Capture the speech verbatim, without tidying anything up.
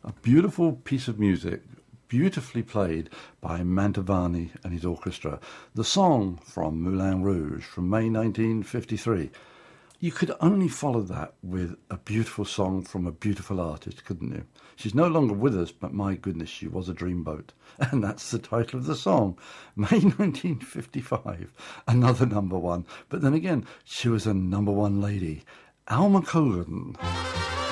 A beautiful piece of music, beautifully played by Mantovani and his orchestra. The song from Moulin Rouge from May nineteen fifty-three. You could only follow that with a beautiful song from a beautiful artist, couldn't you? She's no longer with us, but my goodness, she was a dreamboat. And that's the title of the song, May nineteen fifty-five, another number one. But then again, she was a number one lady, Alma Cogan.